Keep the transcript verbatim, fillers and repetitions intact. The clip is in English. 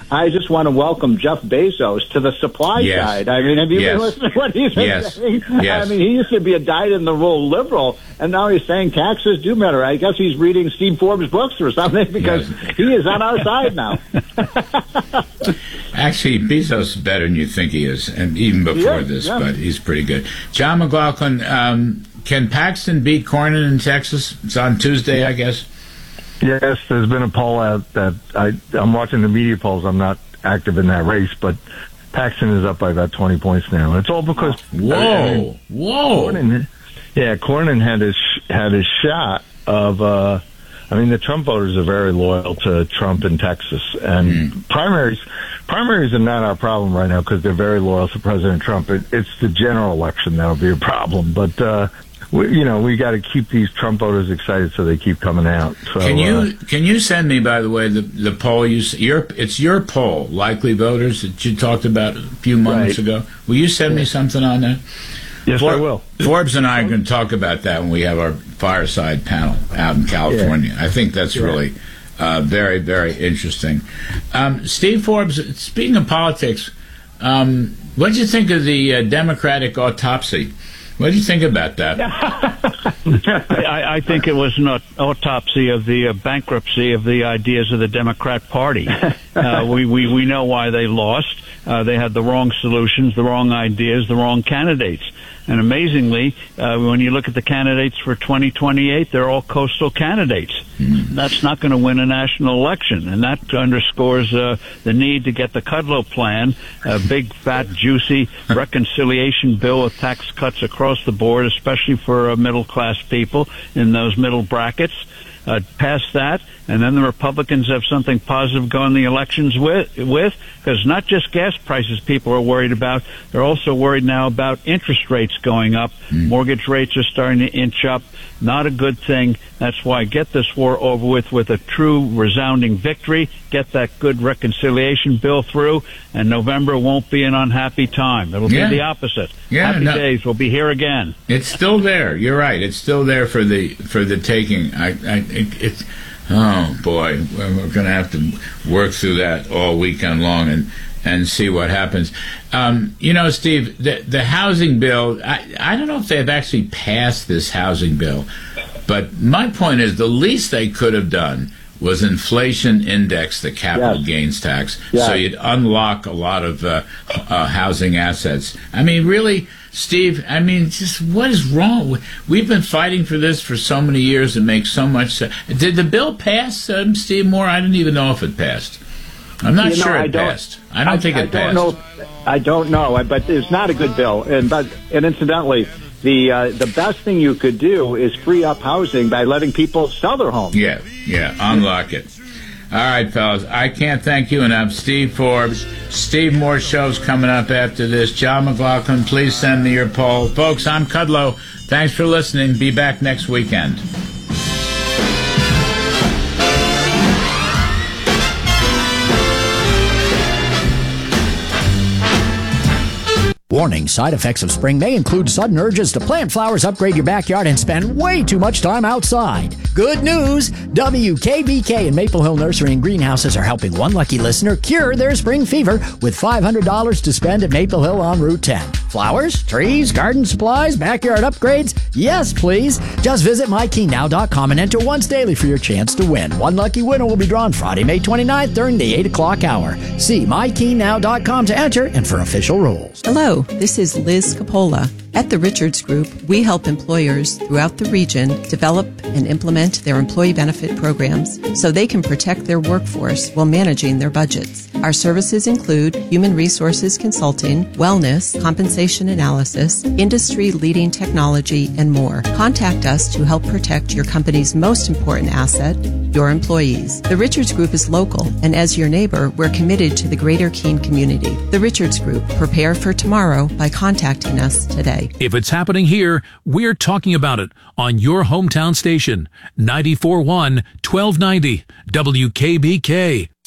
I just want to welcome Jeff Bezos to the supply yes. side. I mean, have you yes. been listening to what he's been yes. saying? Yes. I mean, he used to be a dyed-in-the-wool liberal, and now he's saying taxes do matter. I guess he's reading Steve Forbes' books or something, because yes. he is on our side now. Actually, Bezos is better than you think he is, and even before yeah, this, yeah. but he's pretty good. John McLaughlin, um, can Paxton beat Cornyn in Texas? It's on Tuesday, I guess. Yes, there's been a poll out that I, I'm watching the media polls. I'm not active in that race, but Paxton is up by about twenty points now. It's all because whoa, I mean, whoa, Cornyn, yeah, Cornyn had his had his shot of. Uh, I mean, the Trump voters are very loyal to Trump in Texas, and mm. primaries primaries are not our problem right now because they're very loyal to President Trump. It, it's the general election that'll be a problem, but. Uh, We, you know, we got to keep these Trump voters excited so they keep coming out. So, can you uh, can you send me, by the way, the the poll you your it's your poll, likely voters that you talked about a few moments right. ago. Will you send yeah. me something on that? Yes, For, I will. Forbes and I are going to talk about that when we have our fireside panel out in California. Yeah. I think that's yeah. really uh, very very interesting. Um, Steve Forbes, speaking of politics, um, what did you think of the uh, Democratic autopsy? What do you think about that? I, I think it was an autopsy of the uh, bankruptcy of the ideas of the Democrat Party. Uh, we, we, we know why they lost. Uh, they had the wrong solutions, the wrong ideas, the wrong candidates. And amazingly, uh, when you look at the candidates for twenty twenty-eight, they're all coastal candidates. Mm-hmm. That's not going to win a national election. And that underscores uh, the need to get the Kudlow plan, a big, fat, juicy reconciliation bill with tax cuts across the board, especially for uh, middle-class people in those middle brackets. Uh, pass that, and then the Republicans have something positive going the elections with, with, because not just gas prices people are worried about, they're also worried now about interest rates going up. Mm. Mortgage rates are starting to inch up. Not a good thing. That's why get this war over with with a true resounding victory. Get that good reconciliation bill through, and November won't be an unhappy time. It'll yeah. be the opposite. Yeah, Happy no. days. We'll be here again. It's still there. You're right. It's still there for the for the taking. I, I it, it's oh boy, we're going to have to work through that all weekend long and and see what happens. Um, you know, Steve, the the housing bill. I I don't know if they've actually passed this housing bill, but my point is the least they could have done was inflation index the capital yes. gains tax, yes. so you'd unlock a lot of uh, uh, housing assets. I mean, really, Steve, I mean, just what is wrong? We've been fighting for this for so many years. It makes so much sense. Did the bill pass, um, Steve Moore? I didn't even know if it passed. I'm not you sure know, it I passed. I don't I, think it I passed. Don't know, I don't know, but it's not a good bill. And but and incidentally, the uh, the best thing you could do is free up housing by letting people sell their homes. Yeah, yeah, unlock it. All right, fellas, I can't thank you enough. Steve Forbes, Steve Moore show's coming up after this. John McLaughlin, please send me your poll. Folks, I'm Kudlow. Thanks for listening. Be back next weekend. Warning, side effects of spring may include sudden urges to plant flowers, upgrade your backyard, and spend way too much time outside. Good news! W K B K and Maple Hill Nursery and Greenhouses are helping one lucky listener cure their spring fever with five hundred dollars to spend at Maple Hill on Route ten. Flowers, trees, garden supplies, backyard upgrades? Yes, please. Just visit my key now dot com and enter once daily for your chance to win. One lucky winner will be drawn Friday, May twenty-ninth during the eight o'clock hour. See my key now dot com to enter and for official rules. Hello, this is Liz Capola. At the Richards Group, we help employers throughout the region develop and implement their employee benefit programs so they can protect their workforce while managing their budgets. Our services include human resources consulting, wellness, compensation analysis, industry-leading technology, and more. Contact us to help protect your company's most important asset, your employees. The Richards Group is local, and as your neighbor, we're committed to the greater Keene community. The Richards Group. Prepare for tomorrow by contacting us today. If it's happening here, we're talking about it on your hometown station, ninety-four point one, twelve ninety W K B K.